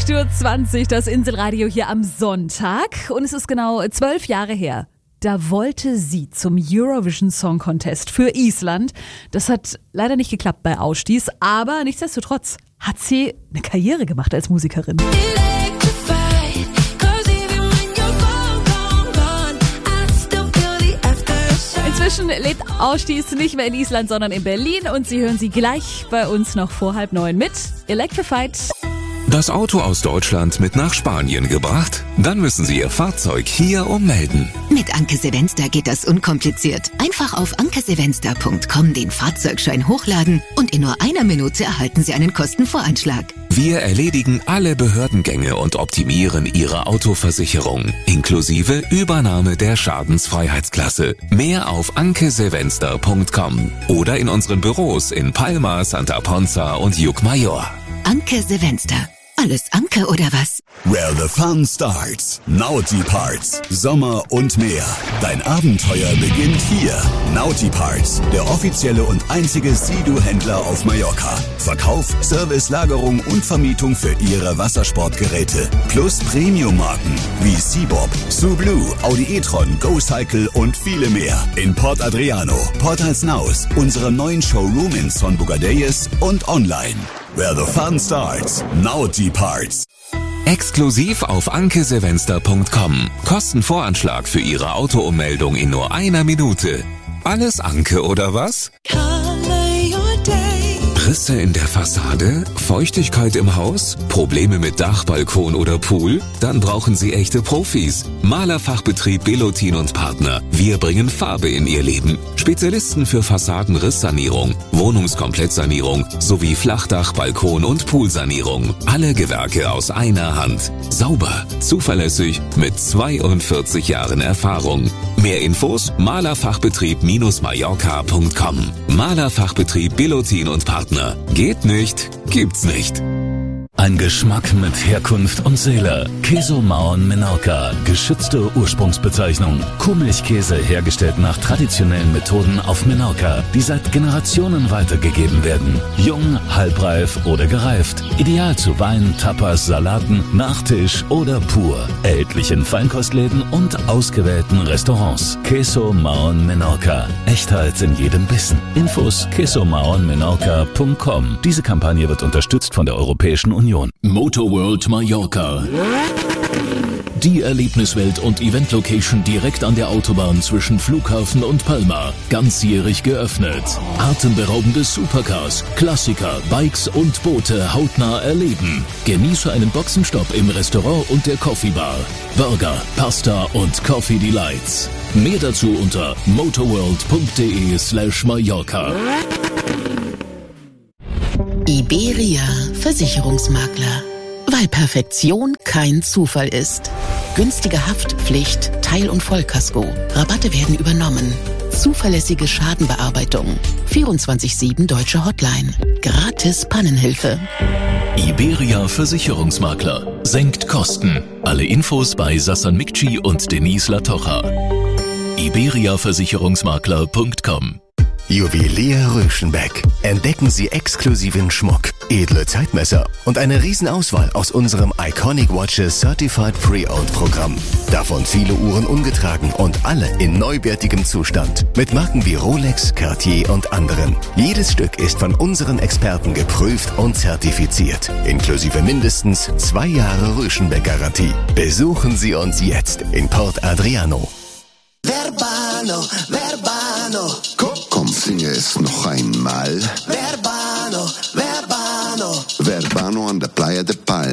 8.20 Uhr, das Inselradio hier am Sonntag. Und es ist genau 12 Jahre her. Da wollte sie zum Eurovision Song Contest für Island. Das hat leider nicht geklappt bei Ausstieß, aber nichtsdestotrotz hat sie eine Karriere gemacht als Musikerin. Inzwischen lebt Ausstieß nicht mehr in Island, sondern in Berlin und Sie hören sie gleich bei uns noch vor 8:30 mit Electrified. Das Auto aus Deutschland mit nach Spanien gebracht? Dann müssen Sie Ihr Fahrzeug hier ummelden. Mit Anke Sevenster geht das unkompliziert. Einfach auf ankesevenster.com den Fahrzeugschein hochladen und in nur einer Minute erhalten Sie einen Kostenvoranschlag. Wir erledigen alle Behördengänge und optimieren Ihre Autoversicherung, inklusive Übernahme der Schadensfreiheitsklasse. Mehr auf ankesevenster.com oder in unseren Büros in Palma, Santa Ponza und Llucmajor. Anke Sevenster. Alles Anke oder was? Where the fun starts. Naughty Parts. Sommer und mehr. Dein Abenteuer beginnt hier. Naughty Parts, der offizielle und einzige Sea-Doo-Händler auf Mallorca. Verkauf, Service, Lagerung und Vermietung für Ihre Wassersportgeräte. Plus Premium-Marken wie Seabob, Sublue, Audi e-tron, GoCycle und viele mehr. In Port Adriano, Port Alsnaus, unserem neuen Showroom in Son Bogadelles und online. Where the fun starts. Naughty Parts. Exklusiv auf ankesevenster.com. Kostenvoranschlag für Ihre Autoummeldung in nur einer Minute. Alles Anke oder was? Risse in der Fassade? Feuchtigkeit im Haus? Probleme mit Dach, Balkon oder Pool? Dann brauchen Sie echte Profis. Malerfachbetrieb Belotin und Partner. Wir bringen Farbe in Ihr Leben. Spezialisten für Fassadenrisssanierung, Wohnungskomplettsanierung sowie Flachdach, Balkon und Poolsanierung. Alle Gewerke aus einer Hand. Sauber, zuverlässig, mit 42 Jahren Erfahrung. Mehr Infos malerfachbetrieb-mallorca.com. Malerfachbetrieb Belotin und Partner. Geht nicht, gibt's nicht. Ein Geschmack mit Herkunft und Seele. Queso Maon Menorca, geschützte Ursprungsbezeichnung. Kuhmilchkäse hergestellt nach traditionellen Methoden auf Menorca, die seit Generationen weitergegeben werden. Jung, halbreif oder gereift. Ideal zu Wein, Tapas, Salaten, Nachtisch oder pur. Erhältlich in Feinkostläden und ausgewählten Restaurants. Queso Maon Menorca. Echtheit in jedem Bissen. Infos quesomaonmenorca.com. Diese Kampagne wird unterstützt von der Europäischen Union. Motorworld Mallorca. Die Erlebniswelt und Event-Location direkt an der Autobahn zwischen Flughafen und Palma. Ganzjährig geöffnet. Atemberaubende Supercars, Klassiker, Bikes und Boote hautnah erleben. Genieße einen Boxenstopp im Restaurant und der Coffee Bar. Burger, Pasta und Coffee Delights. Mehr dazu unter motorworld.de/Mallorca. Iberia Versicherungsmakler. Weil Perfektion kein Zufall ist. Günstige Haftpflicht, Teil- und Vollkasko. Rabatte werden übernommen. Zuverlässige Schadenbearbeitung. 24/7 deutsche Hotline. Gratis Pannenhilfe. Iberia Versicherungsmakler. Senkt Kosten. Alle Infos bei Sassan Mikci und Denise Latocha. iberiaversicherungsmakler.com. Juwelier Röschenbeck. Entdecken Sie exklusiven Schmuck, edle Zeitmesser und eine Riesenauswahl aus unserem Iconic Watches Certified Pre-Owned Programm. Davon viele Uhren ungetragen und alle in neuwertigem Zustand. Mit Marken wie Rolex, Cartier und anderen. Jedes Stück ist von unseren Experten geprüft und zertifiziert. Inklusive mindestens 2 Jahre Röschenbeck-Garantie. Besuchen Sie uns jetzt in Port Adriano. Verbano, Verbano. Komm, singe es noch einmal. Verbano, Verbano. Verbano an der Playa de Palma.